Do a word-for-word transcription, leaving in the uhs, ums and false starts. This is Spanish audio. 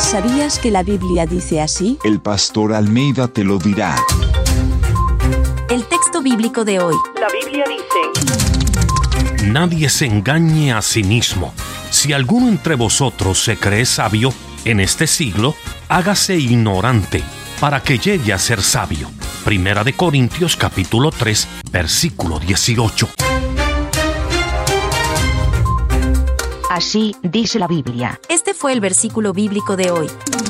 ¿Sabías que la Biblia dice así? El pastor Almeida te lo dirá. El texto bíblico de hoy. La Biblia dice: Nadie se engañe a sí mismo. Si alguno entre vosotros se cree sabio en este siglo, hágase ignorante, para que llegue a ser sabio. Primera de Corintios capítulo tres, versículo dieciocho. Así dice la Biblia. Este fue el versículo bíblico de hoy.